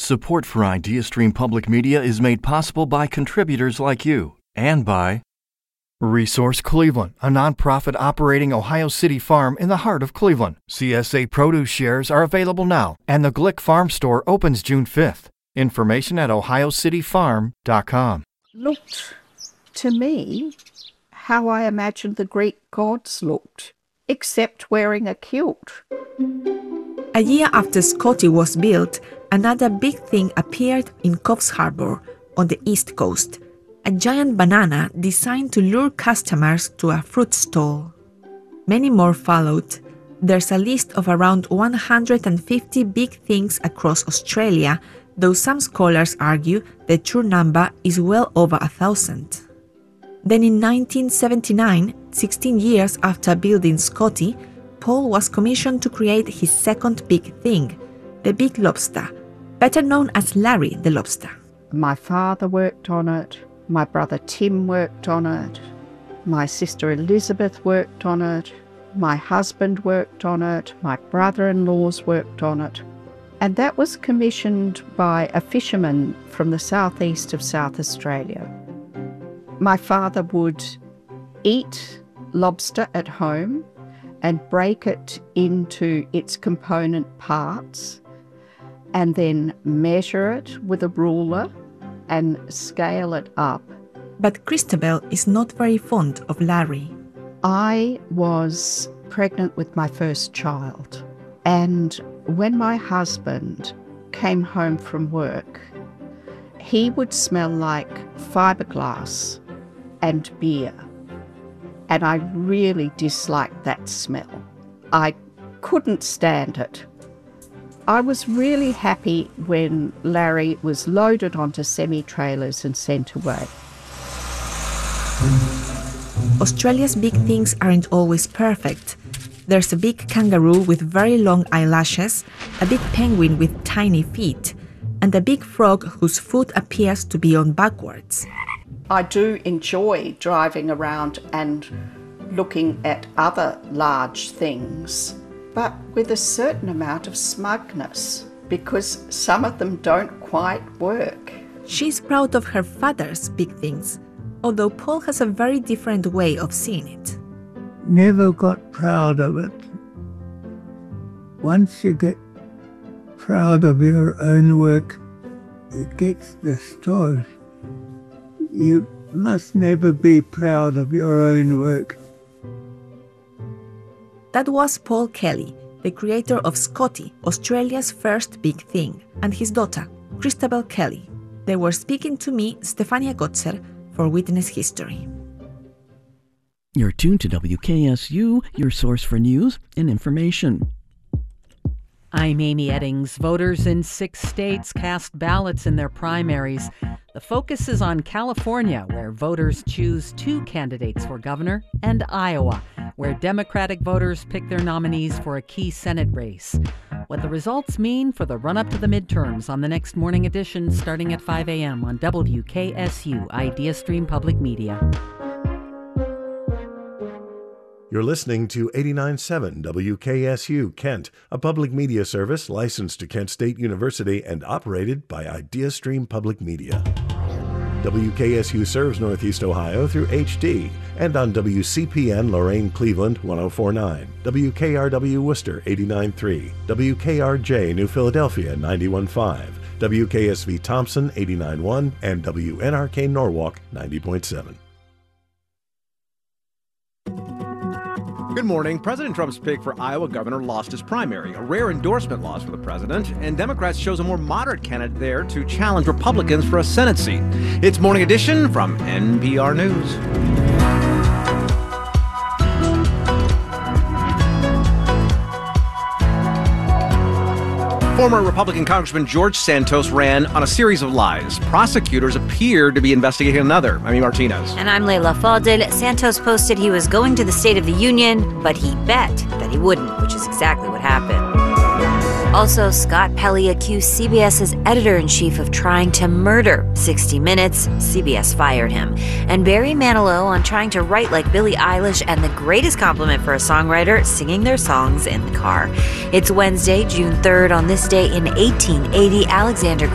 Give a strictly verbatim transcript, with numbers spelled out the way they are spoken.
Support for IdeaStream Public Media is made possible by contributors like you and by Resource Cleveland, a nonprofit operating Ohio City farm in the heart of Cleveland. C S A produce shares are available now, and the Glick Farm Store opens June fifth. Information at ohio city farm dot com. Looked, to me, how I imagined the Greek gods looked, except wearing a kilt. A year after Scotty was built, another big thing appeared in Coffs Harbour, on the east coast. A giant banana designed to lure customers to a fruit stall. Many more followed. There's a list of around one hundred fifty big things across Australia, though some scholars argue the true number is well over a thousand. Then in nineteen seventy-nine, sixteen years after building Scotty, Paul was commissioned to create his second big thing, the Big Lobster, better known as Larry the Lobster. My father worked on it. My brother Tim worked on it. My sister Elizabeth worked on it. My husband worked on it. My brother-in-laws worked on it. And that was commissioned by a fisherman from the southeast of South Australia. My father would eat lobster at home and break it into its component parts and then measure it with a ruler and scale it up. But Christabel is not very fond of Larry. I was pregnant with my first child, and when my husband came home from work, he would smell like fiberglass and beer, and I really disliked that smell. I couldn't stand it. I was really happy when Larry was loaded onto semi-trailers and sent away. Australia's big things aren't always perfect. There's a big kangaroo with very long eyelashes, a big penguin with tiny feet, and a big frog whose foot appears to be on backwards. I do enjoy driving around and looking at other large things, but with a certain amount of smugness, because some of them don't quite work. She's proud of her father's big things, although Paul has a very different way of seeing it. Never got proud of it. Once you get proud of your own work, it gets distorted. You must never be proud of your own work. That was Paul Kelly, the creator of Scotty, Australia's first big thing, and his daughter, Christabel Kelly. They were speaking to me, Stefania Gotzer, for Witness History. You're tuned to W K S U, your source for news and information. I'm Amy Eddings. Voters in six states cast ballots in their primaries. The focus is on California, where voters choose two candidates for governor, and Iowa, where Democratic voters pick their nominees for a key Senate race. What the results mean for the run-up to the midterms on the next morning edition starting at five a.m. on W K S U, IdeaStream Public Media. You're listening to eighty-nine point seven W K S U Kent, a public media service licensed to Kent State University and operated by IdeaStream Public Media. W K S U serves Northeast Ohio through H D and on W C P N Lorain Cleveland one oh four point nine, W K R W Worcester eighty-nine point three, W K R J New Philadelphia ninety-one point five, W K S V Thompson eighty-nine point one, and W N R K Norwalk ninety point seven. Good morning. President Trump's pick for Iowa governor lost his primary, a rare endorsement loss for the president, and Democrats chose a more moderate candidate there to challenge Republicans for a Senate seat. It's Morning Edition from N P R News. Former Republican Congressman George Santos ran on a series of lies. Prosecutors appear to be investigating another. I'm Martinez. And I'm Leila Fadel. Santos posted he was going to the State of the Union, but he bet that he wouldn't, which is exactly what happened. Also, Scott Pelley accused CBS's editor-in-chief of trying to murder sixty minutes. C B S fired him. And Barry Manilow on trying to write like Billie Eilish, and the greatest compliment for a songwriter, singing their songs in the car. It's Wednesday, June third. On this day in eighteen eighty, Alexander